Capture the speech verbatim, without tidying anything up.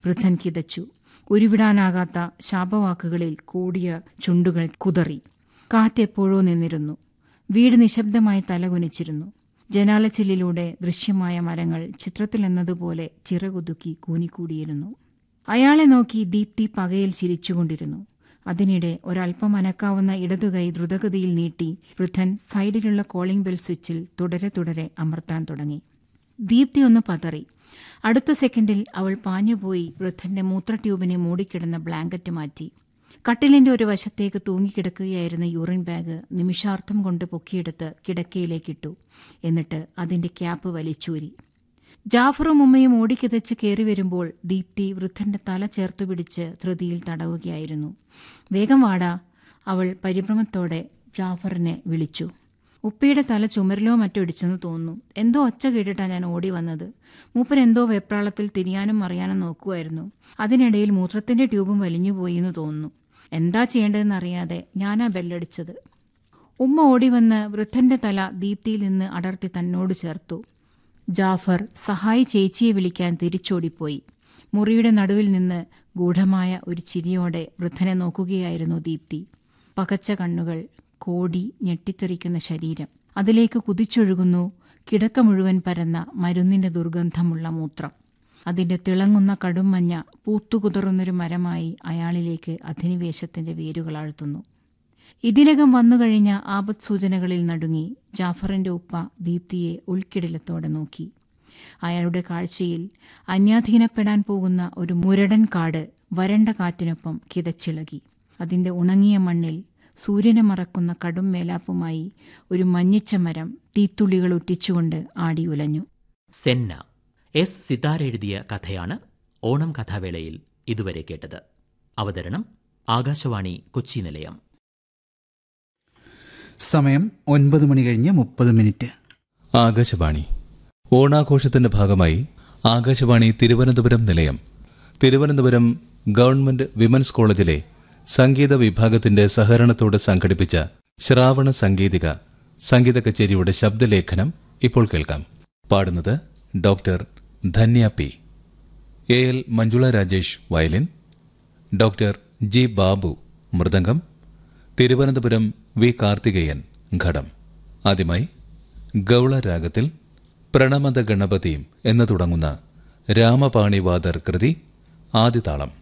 വൃദ്ധൻ കിതച്ചു. ഉരുവിടാനാകാത്ത ശാപവാക്കുകളിൽ കൂടിയ ചുണ്ടുകൾ കുതറി. കാറ്റെപ്പോഴോ നിന്നിരുന്നു. വീട് നിശബ്ദമായി തലകുനിച്ചിരുന്നു. ജനാലച്ചില്ലിലൂടെ ദൃശ്യമായ മരങ്ങൾ ചിത്രത്തിലെന്നതുപോലെ ചിറകുതുക്കി കൂനിക്കൂടിയിരുന്നു. അയാളെ നോക്കി ദീപ്തി പകയിൽ ചിരിച്ചുകൊണ്ടിരുന്നു. അതിനിടെ ഒരൽപ്പം അനക്കാവുന്ന ഇടതുകൈ ദ്രുതഗതിയിൽ നീട്ടി വൃദ്ധൻ സൈഡിലുള്ള കോളിംഗ് ബെൽ സ്വിച്ചിൽ തുടരെ തുടരെ അമർത്താൻ തുടങ്ങി. ദീപ്തി ഒന്ന് പതറി. അടുത്ത സെക്കൻഡിൽ അവൾ പാഞ്ഞുപോയി വൃദ്ധന്റെ മൂത്ര ട്യൂബിനെ മൂടിക്കിടന്ന ബ്ലാങ്കറ്റ് മാറ്റി. കട്ടിലിന്റെ ഒരു വശത്തേക്ക് തൂങ്ങിക്കിടക്കുകയായിരുന്ന യൂറിൻ ബാഗ് നിമിഷാർത്ഥം കൊണ്ട് പൊക്കിയെടുത്ത് കിടക്കയിലേക്കിട്ടു. എന്നിട്ട് അതിന്റെ ക്യാപ്പ് വലിച്ചൂരി. ജാഫറും ഉമ്മയും ഓടിക്കിതച്ച് കയറി വരുമ്പോൾ ദീപ്തി വൃദ്ധന്റെ തല ചേർത്തുപിടിച്ച് ധൃതിയിൽ തടവുകയായിരുന്നു. വേഗം വാടാ, അവൾ പരിഭ്രമത്തോടെ ജാഫറിനെ വിളിച്ചു. ഉപ്പയുടെ തല ചുമരിലോ മറ്റോ ഇടിച്ചെന്ന് തോന്നുന്നു. എന്തോ ഒച്ച കേട്ടിട്ടാ ഞാൻ ഓടി വന്നത്. മൂപ്പരെന്തോ വെപ്രാളത്തിൽ തിരിയാനും മറിയാനും നോക്കുമായിരുന്നു. അതിനിടയിൽ മൂത്രത്തിന്റെ ട്യൂബും വലിഞ്ഞുപോയി എന്ന് തോന്നുന്നു. എന്താ ചെയ്യേണ്ടതെന്നറിയാതെ ഞാനാ ബെല്ലടിച്ചത്. ഉമ്മ ഓടിവന്ന് വൃദ്ധന്റെ തല ദീപ്തിയിൽ നിന്ന് അടർത്തി തന്നോട് ചേർത്തു. ജാഫർ സഹായി ചേച്ചിയെ വിളിക്കാൻ തിരിച്ചോടിപ്പോയി. മുറിയുടെ നടുവിൽ നിന്ന് ഗൂഢമായ ഒരു ചിരിയോടെ വൃദ്ധനെ നോക്കുകയായിരുന്നു ദീപ്തി. പകച്ച കണ്ണുകൾ, കോടി ഞെട്ടിത്തെറിക്കുന്ന ശരീരം, അതിലേക്ക് കുതിച്ചൊഴുകുന്നു കിടക്ക മുഴുവൻ പരന്ന മരുന്നിന്റെ ദുർഗന്ധമുള്ള മൂത്രം. അതിന്റെ തിളങ്ങുന്ന കടുംമഞ്ഞ പൂത്തുകുതറുന്നൊരു മരമായി അയാളിലേക്ക് അധിനിവേശത്തിന്റെ വേരുകൾ ആഴ്ത്തുന്നു. ഇതിനകം വന്നുകഴിഞ്ഞ ആപത് സൂചനകളിൽ നടുങ്ങി ജാഫറിന്റെ ഉപ്പ ദീപ്തിയെ ഉൾക്കിടിലത്തോടെ നോക്കി. അയാളുടെ കാഴ്ചയിൽ അന്യാധീനപ്പെടാൻ പോകുന്ന ഒരു മുരടൻ കാട് വരണ്ട കാറ്റിനൊപ്പം കിതച്ചിളകി. അതിന്റെ ഉണങ്ങിയ മണ്ണിൽ സൂര്യനെ മറക്കുന്ന കടും മേലാപ്പുമായി ഒരു മഞ്ഞിച്ച മരം തീത്തുള്ളികൾ ഒറ്റിച്ചുകൊണ്ട് ആടിയുലഞ്ഞു. സെന്ന എസ് സിതാര എഴുതിയ കഥയാണ് ഓണം കഥാവേളയിൽ ഇതുവരെ കേട്ടത്. അവതരണം ആകാശവാണി കൊച്ചി നിലയം. സമയം ഒൻപത് മണി കഴിഞ്ഞ് മുപ്പത് മിനിറ്റ്. ആകാശവാണി ഓണാഘോഷത്തിന്റെ ഭാഗമായി ആകാശവാണി തിരുവനന്തപുരം നിലയം തിരുവനന്തപുരം ഗവൺമെന്റ് വിമൻസ് കോളേജിലെ സംഗീത വിഭാഗത്തിന്റെ സഹകരണത്തോടെ സംഘടിപ്പിച്ച ശ്രാവണ സംഗീതിക സംഗീത കച്ചേരിയുടെ ശബ്ദലേഖനം ഇപ്പോൾ കേൾക്കാം. പാടുന്നത് doctor Dhanya P. A L Manjula Rajesh violin, doctor G Babu mridangam, Thiruvananthapuram V Karthikeyan ഘടം. ആദ്യമായി ഗൗള രാഗത്തിൽ പ്രണമത ഗണപതിയും എന്ന് തുടങ്ങുന്ന രാമപാണിവാദർ കൃതി ആദിതാളം.